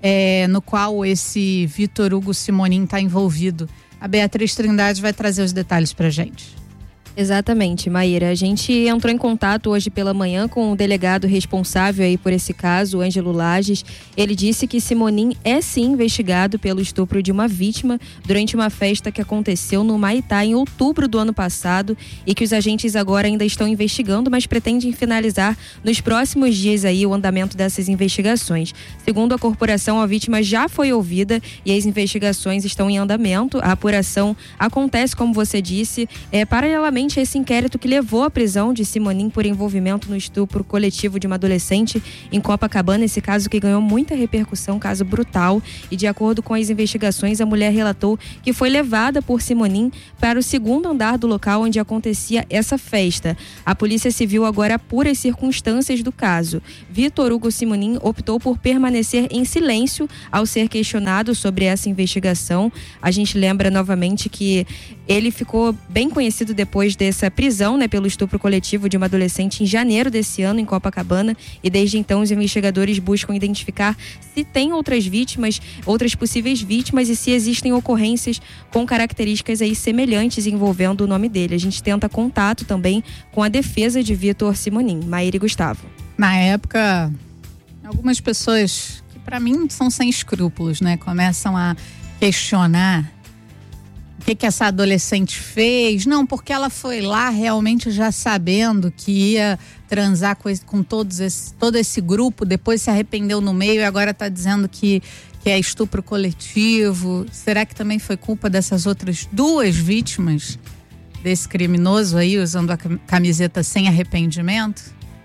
é, no qual esse Vitor Hugo Simonim está envolvido. A Beatriz Trindade vai trazer os detalhes pra gente. Exatamente, Maíra. A gente entrou em contato hoje pela manhã com o delegado responsável aí por esse caso, Ângelo Lages. Ele disse que Simonim é sim investigado pelo estupro de uma vítima durante uma festa que aconteceu no Maitá em outubro do ano passado e que os agentes agora ainda estão investigando, mas pretendem finalizar nos próximos dias aí o andamento dessas investigações. Segundo a corporação, a vítima já foi ouvida e as investigações estão em andamento. A apuração acontece, como você disse, é, paralelamente justamente esse inquérito que levou à prisão de Simonim por envolvimento no estupro coletivo de uma adolescente em Copacabana, esse caso que ganhou muita repercussão, caso brutal, e de acordo com as investigações, a mulher relatou que foi levada por Simonim para o segundo andar do local onde acontecia essa festa. A Polícia Civil agora apura as circunstâncias do caso. Vitor Hugo Simonim optou por permanecer em silêncio ao ser questionado sobre essa investigação. A gente lembra novamente que ele ficou bem conhecido depois dessa prisão, né, pelo estupro coletivo de uma adolescente em janeiro desse ano em Copacabana, e desde então os investigadores buscam identificar se tem outras vítimas, outras possíveis vítimas, e se existem ocorrências com características aí semelhantes envolvendo o nome dele. A gente tenta contato também com a defesa de Vitor Simonim. Maíra e Gustavo. Na época, algumas pessoas que para mim são sem escrúpulos, né, começam a questionar o que que essa adolescente fez. Não, porque ela foi lá realmente já sabendo que ia transar com, esse, com todos esse, todo esse grupo, depois se arrependeu no meio e agora está dizendo que, que é estupro coletivo. Será que também foi culpa dessas outras duas vítimas desse criminoso aí, usando a camiseta sem arrependimento?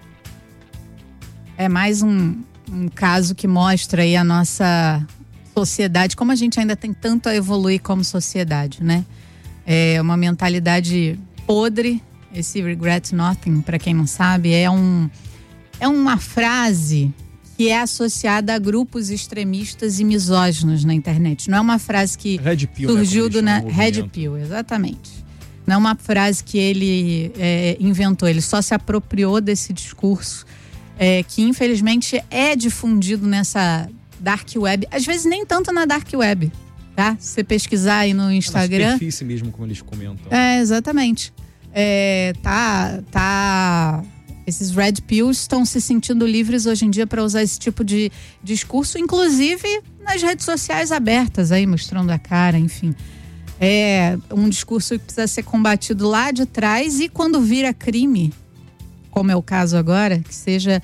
É mais um, um caso que mostra aí a nossa sociedade, como a gente ainda tem tanto a evoluir como sociedade, né? É uma mentalidade podre. Esse regret nothing, para quem não sabe, é, um, é uma frase que é associada a grupos extremistas e misóginos na internet. Não é uma frase que Red Pill, surgiu né, do na, Red Pill, exatamente. Não é uma frase que ele é, inventou, ele só se apropriou desse discurso é, que infelizmente é difundido nessa dark web, às vezes nem tanto na dark web, tá? Se você pesquisar aí no Instagram. É superfície mesmo, como eles comentam. É, exatamente. É, tá, tá. Esses red pills estão se sentindo livres hoje em dia para usar esse tipo de discurso, inclusive nas redes sociais abertas aí, mostrando a cara, enfim. É um discurso que precisa ser combatido lá de trás, e quando vira crime, como é o caso agora, que seja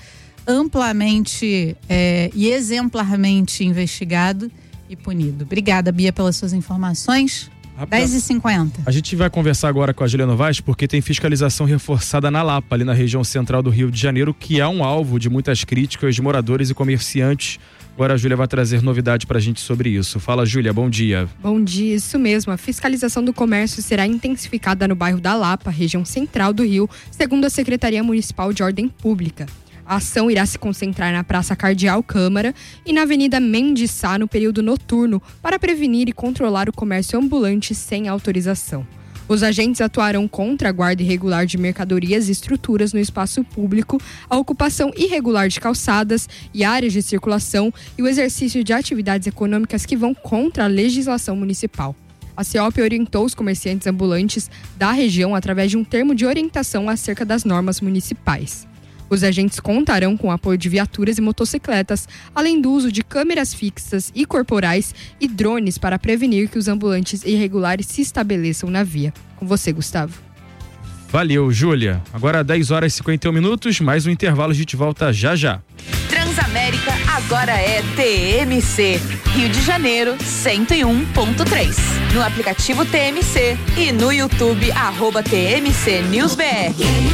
amplamente é, e exemplarmente investigado e punido. Obrigada, Bia, pelas suas informações. dez e cinquenta. A gente vai conversar agora com a Júlia Novaes, porque tem fiscalização reforçada na Lapa, ali na região central do Rio de Janeiro, que é um alvo de muitas críticas de moradores e comerciantes. Agora a Júlia vai trazer novidade pra gente sobre isso. Fala, Júlia, bom dia. Bom dia, isso mesmo. A fiscalização do comércio será intensificada no bairro da Lapa, região central do Rio, segundo a Secretaria Municipal de Ordem Pública. A ação irá se concentrar na Praça Cardeal Câmara e na Avenida Mendes Sá no período noturno, para prevenir e controlar o comércio ambulante sem autorização. Os agentes atuarão contra a guarda irregular de mercadorias e estruturas no espaço público, a ocupação irregular de calçadas e áreas de circulação e o exercício de atividades econômicas que vão contra a legislação municipal. A CEOP orientou os comerciantes ambulantes da região através de um termo de orientação acerca das normas municipais. Os agentes contarão com o apoio de viaturas e motocicletas, além do uso de câmeras fixas e corporais e drones para prevenir que os ambulantes irregulares se estabeleçam na via. Com você, Gustavo. Valeu, Júlia. Agora dez horas e cinquenta e um minutos, mais um intervalo, a gente volta já já. Transamérica agora é T M C, Rio de Janeiro cento e um ponto três. No aplicativo T M C e no YouTube, arroba T M C News B R.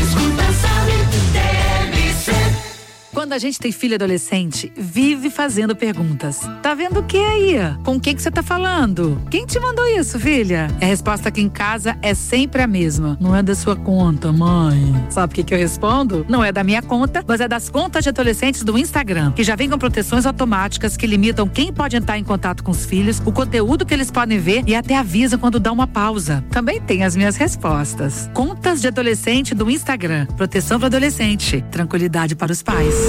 Quando a gente tem filho adolescente, vive fazendo perguntas. Tá vendo o que aí? Com quem que você tá falando? Quem te mandou isso, filha? A resposta aqui em casa é sempre a mesma. Não é da sua conta, mãe. Sabe o que que eu respondo? Não é da minha conta, mas é das contas de adolescentes do Instagram, que já vem com proteções automáticas que limitam quem pode entrar em contato com os filhos, o conteúdo que eles podem ver e até avisa quando dá uma pausa. Também tem as minhas respostas. Contas de adolescente do Instagram. Proteção para adolescente. Tranquilidade para os pais.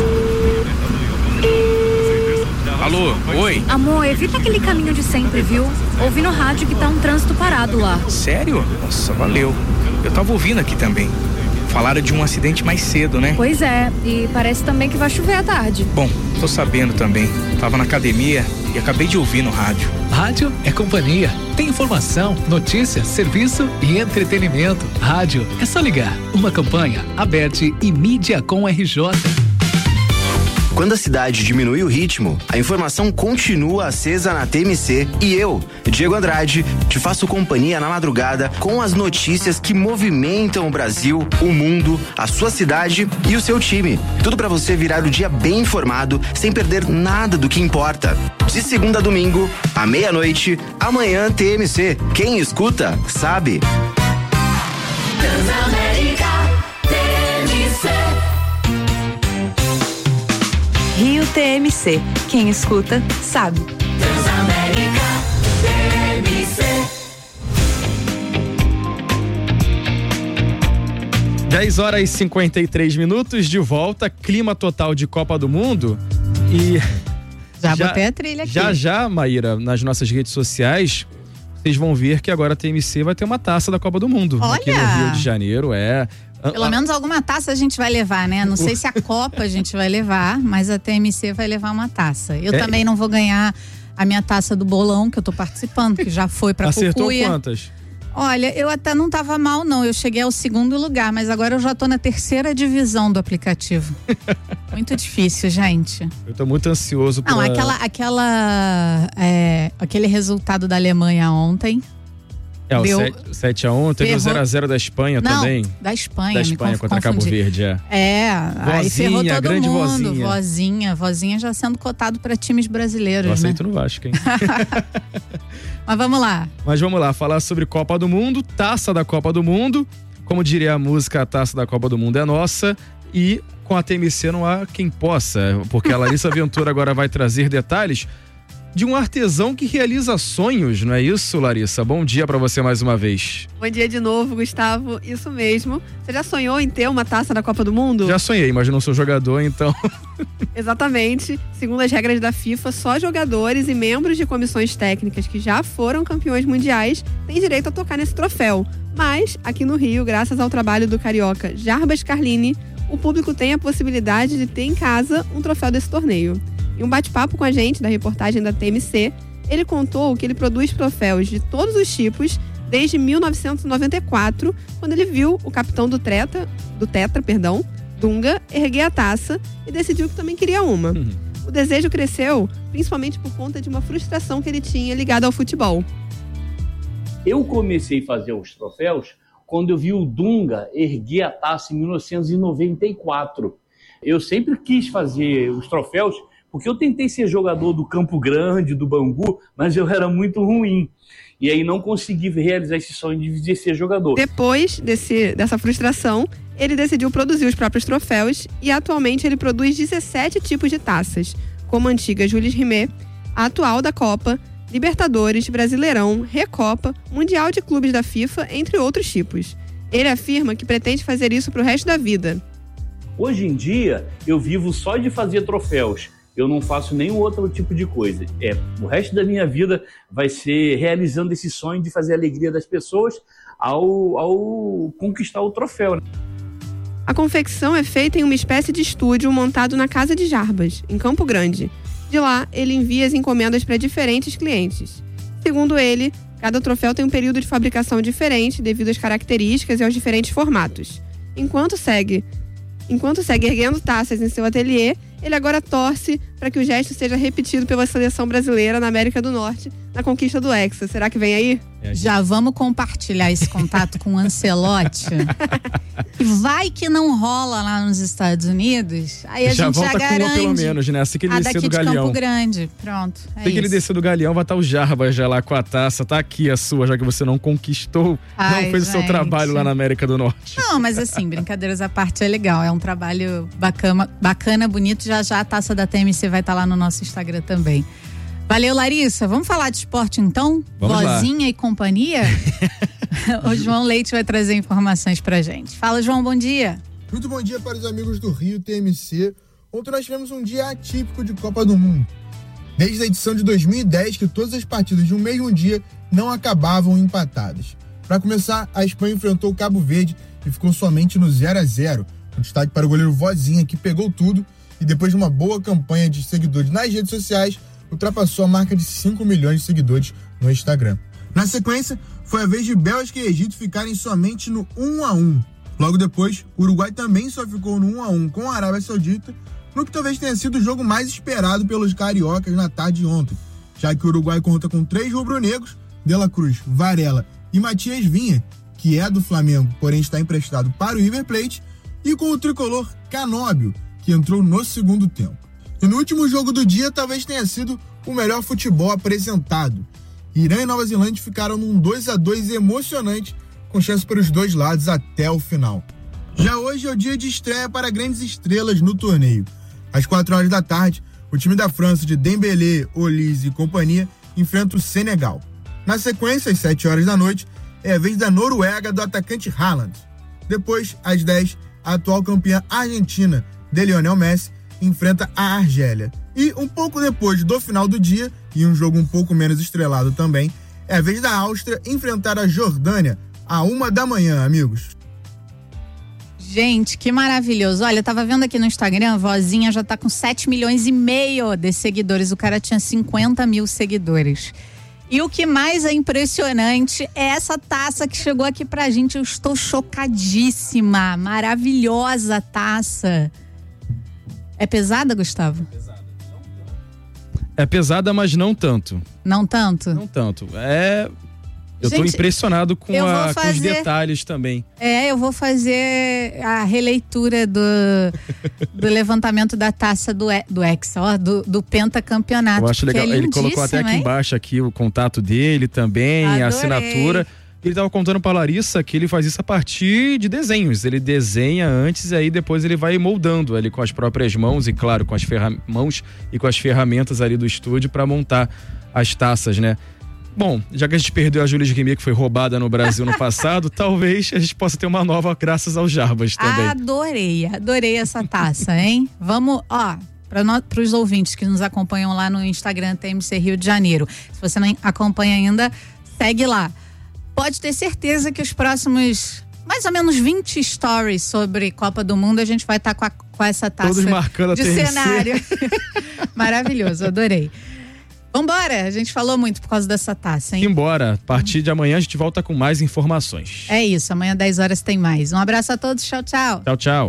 Alô, oi? Amor, evita aquele caminho de sempre, viu? Ouvi no rádio que tá um trânsito parado lá. Sério? Nossa, valeu. Eu tava ouvindo aqui também. Falaram de um acidente mais cedo, né? Pois é, e parece também que vai chover à tarde. Bom, tô sabendo também. Tava na academia e acabei de ouvir no rádio. Rádio é companhia. Tem informação, notícia, serviço e entretenimento. Rádio é só ligar. Uma campanha, Aberte e Mídia com R J. Quando a cidade diminui o ritmo, a informação continua acesa na T M C e eu, Diego Andrade, te faço companhia na madrugada com as notícias que movimentam o Brasil, o mundo, a sua cidade e o seu time. Tudo para você virar o dia bem informado, sem perder nada do que importa. De segunda a domingo, à meia-noite, amanhã T M C. Quem escuta, sabe. Transamérica T M C. Rio T M C. Quem escuta, sabe. Transamérica T M C. dez horas e cinquenta e três minutos, de volta, clima total de Copa do Mundo. E já, já botei a trilha aqui. Já já, Maíra, nas nossas redes sociais, vocês vão ver que agora a T M C vai ter uma taça da Copa do Mundo. Olha! Aqui no Rio de Janeiro, é. Pelo menos alguma taça a gente vai levar, né? Não sei se a Copa a gente vai levar, mas a T M C vai levar uma taça. Eu É. também não vou ganhar a minha taça do bolão, que eu tô participando, que já foi pra Acertou Cucuia. quantas? Olha, eu até não tava mal, não. Eu cheguei ao segundo lugar, mas agora eu já tô na terceira divisão do aplicativo. Muito difícil, gente. Eu tô muito ansioso pra... Não, aquela, aquela, é, aquele resultado da Alemanha ontem. É, o deu- sete a um, teve o ferrou- zero a zero da Espanha Não, também. da Espanha, Da me Espanha conf- contra Cabo confundi. Verde, é. É, aí Vozinha, ferrou todo grande mundo. vozinha. Vozinha, vozinha já sendo cotado para times brasileiros, Eu né? aceito no Vasco, hein? Mas vamos lá. Mas vamos lá, falar sobre Copa do Mundo, taça da Copa do Mundo. Como diria a música, a taça da Copa do Mundo é nossa. E com a T M C não há quem possa, porque a Larissa Ventura agora vai trazer detalhes de um artesão que realiza sonhos, não é isso, Larissa? Bom dia pra você mais uma vez. Bom dia de novo, Gustavo. Isso mesmo. Você já sonhou em ter uma taça da Copa do Mundo? Já sonhei, mas não sou jogador, então... Exatamente. Segundo as regras da FIFA, só jogadores e membros de comissões técnicas que já foram campeões mundiais têm direito a tocar nesse troféu. Mas, aqui no Rio, graças ao trabalho do carioca Jarbas Carlini, o público tem a possibilidade de ter em casa um troféu desse torneio. Em um bate-papo com a gente, da reportagem da T M C, ele contou que ele produz troféus de todos os tipos desde mil novecentos e noventa e quatro, quando ele viu o capitão do Tetra, do Tetra, perdão, Dunga, erguer a taça e decidiu que também queria uma. Uhum. O desejo cresceu principalmente por conta de uma frustração que ele tinha ligada ao futebol. Eu comecei a fazer os troféus quando eu vi o Dunga erguer a taça em mil novecentos e noventa e quatro. Eu sempre quis fazer os troféus porque eu tentei ser jogador do Campo Grande, do Bangu, mas eu era muito ruim. E aí não consegui realizar esse sonho de ser jogador. Depois desse, dessa frustração, ele decidiu produzir os próprios troféus e atualmente ele produz dezessete tipos de taças, como a antiga Jules Rimet, a atual da Copa, Libertadores, Brasileirão, Recopa, Mundial de Clubes da FIFA, entre outros tipos. Ele afirma que pretende fazer isso pro resto da vida. Hoje em dia, eu vivo só de fazer troféus. Eu não faço nenhum outro tipo de coisa. É, o resto da minha vida vai ser realizando esse sonho de fazer a alegria das pessoas ao, ao conquistar o troféu. A confecção é feita em uma espécie de estúdio montado na casa de Jarbas, em Campo Grande. De lá, ele envia as encomendas para diferentes clientes. Segundo ele, cada troféu tem um período de fabricação diferente devido às características e aos diferentes formatos. Enquanto segue, enquanto segue erguendo taças em seu ateliê, ele agora torce para que o gesto seja repetido pela seleção brasileira na América do Norte, na conquista do Hexa. Será que vem aí? Já vamos compartilhar esse contato com o Ancelotti. E vai que não rola lá nos Estados Unidos, aí a já gente volta já garante. Com uma pelo menos, né? Assim que ele a descer daqui do de Galeão. Campo Grande. Pronto, é Assim que ele isso. descer do Galeão, vai estar o Jarbas já lá com a taça. Tá aqui a sua, já que você não conquistou, Ai, não fez o seu gente. trabalho lá na América do Norte. Não, mas assim, brincadeiras à parte é legal. É um trabalho bacana, bacana, bonito. Já já a taça da T M C vai estar lá no nosso Instagram também. Valeu, Larissa. Vamos falar de esporte então? Vamos lá. Vozinha e companhia? O João Leite vai trazer informações pra gente. Fala, João, bom dia. Muito bom dia para os amigos do Rio T M C. Ontem nós tivemos um dia atípico de Copa do Mundo. Desde a edição de dois mil e dez, que todas as partidas de um mesmo dia não acabavam empatadas. Para começar, a Espanha enfrentou o Cabo Verde e ficou somente no zero a zero. Um destaque para o goleiro Vozinha, que pegou tudo e depois de uma boa campanha de seguidores nas redes sociais, ultrapassou a marca de cinco milhões de seguidores no Instagram. Na sequência, foi a vez de Bélgica e Egito ficarem somente no um a um. Logo depois, o Uruguai também só ficou no um a um com a Arábia Saudita, no que talvez tenha sido o jogo mais esperado pelos cariocas na tarde de ontem, já que o Uruguai conta com três rubro-negros, De La Cruz, Varela e Matias Vinha, que é do Flamengo, porém está emprestado para o River Plate, e com o tricolor Canóbio, que entrou no segundo tempo. E no último jogo do dia, talvez tenha sido o melhor futebol apresentado. Irã e Nova Zelândia ficaram num dois a dois emocionante, com chance para os dois lados até o final. Já hoje é o dia de estreia para grandes estrelas no torneio. Às quatro horas da tarde, o time da França de Dembélé, Olise e companhia enfrenta o Senegal. Na sequência, às sete horas da noite, é a vez da Noruega do atacante Haaland. Depois, às dez, a atual campeã argentina, de Lionel Messi, enfrenta a Argélia. E um pouco depois do final do dia, e um jogo um pouco menos estrelado também, é a vez da Áustria enfrentar a Jordânia, a uma da manhã, amigos. Gente, que maravilhoso. Olha, eu tava vendo aqui no Instagram, a vozinha já tá com sete milhões e meio de seguidores. O cara tinha cinquenta mil seguidores. E o que mais é impressionante é essa taça que chegou aqui pra gente. Eu estou chocadíssima. Maravilhosa taça. É pesada, Gustavo? É pesada, mas não tanto. Não tanto? Não tanto. É... Eu Gente, tô impressionado com, a, fazer, com os detalhes também. É, eu vou fazer a releitura do, do levantamento da taça do, do Hexa, ó, do, do pentacampeonato. Eu acho legal. É ele colocou até aqui hein? embaixo aqui o contato dele também, Adorei. a assinatura. Ele tava contando pra Larissa que ele faz isso a partir de desenhos. Ele desenha antes e aí depois ele vai moldando ali com as próprias mãos e, claro, com as ferram- mãos e com as ferramentas ali do estúdio para montar as taças, né? Bom, já que a gente perdeu a Júlia de Guimê, que foi roubada no Brasil no passado, talvez a gente possa ter uma nova graças ao Jarbas também. Adorei, adorei essa taça, hein? Vamos, ó, para os ouvintes que nos acompanham lá no Instagram T M C Rio de Janeiro. Se você não acompanha ainda, segue lá. Pode ter certeza que os próximos mais ou menos vinte stories sobre Copa do Mundo a gente vai estar tá com, com essa taça Todos marcando de a T M C. cenário. Maravilhoso, adorei. Vambora, a gente falou muito por causa dessa taça, hein? Embora, a partir de amanhã a gente volta com mais informações. É isso, amanhã dez horas tem mais. Um abraço a todos, tchau, tchau. Tchau, tchau.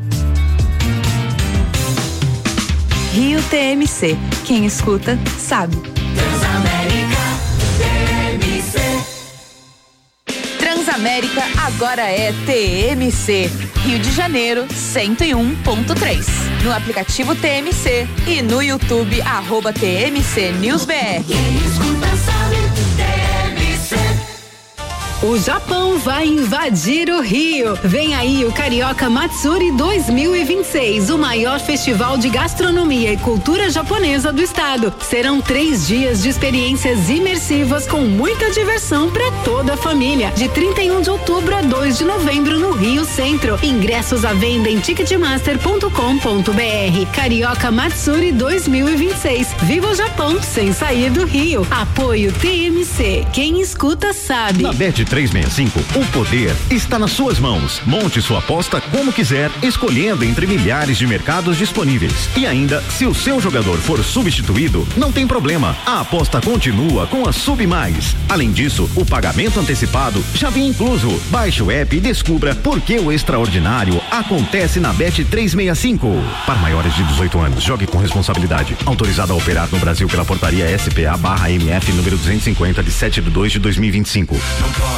Rio T M C. Quem escuta, sabe. Transamérica T M C. Transamérica agora é T M C. Rio de Janeiro, cento e um ponto três. No aplicativo T M C e no YouTube, arroba T M C News B R. Quem escuta sabe, T M C. O Japão vai invadir o Rio. Vem aí o Carioca Matsuri dois mil e vinte e seis, o maior festival de gastronomia e cultura japonesa do estado. Serão três dias de experiências imersivas com muita diversão para toda a família. De trinta e um de outubro a dois de novembro no Rio Centro. Ingressos à venda em ticketmaster ponto com ponto b r. Carioca Matsuri dois mil e vinte e seis. Viva o Japão sem sair do Rio. Apoio T M C. Quem escuta sabe. Na Bet trezentos e sessenta e cinco, o poder está nas suas mãos. Monte sua aposta como quiser, escolhendo entre milhares de mercados disponíveis. E ainda, se o seu jogador for substituído, não tem problema. A aposta continua com a Sub Mais. Além disso, o pagamento antecipado já vem incluso. Baixe o app e descubra por que o extraordinário acontece na Bet trezentos e sessenta e cinco. Para maiores de dezoito anos, jogue com responsabilidade. Autorizado a operar no Brasil pela portaria S P A barra M F número duzentos e cinquenta de sete de dois de dois mil e vinte e cinco.